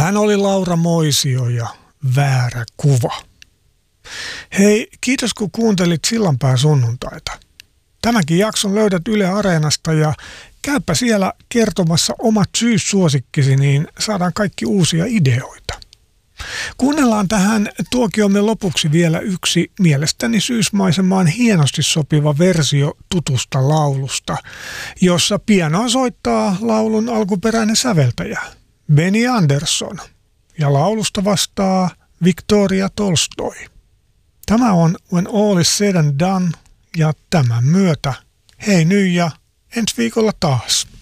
Hän oli Laura Moisio ja väärä kuva. Hei, kiitos kun kuuntelit Sillanpään sunnuntaita. Tämänkin jakson löydät Yle Areenasta ja käypä siellä kertomassa omat syyssuosikkisi, niin saadaan kaikki uusia ideoita. Kuunnellaan tähän tuokiomme lopuksi vielä yksi mielestäni syysmaisemaan hienosti sopiva versio tutusta laulusta, jossa pianoa soittaa laulun alkuperäinen säveltäjä Benny Andersson ja laulusta vastaa Victoria Tolstoi. Tämä on When All Is Said and Done ja tämän myötä hei nyt ja ensi viikolla taas.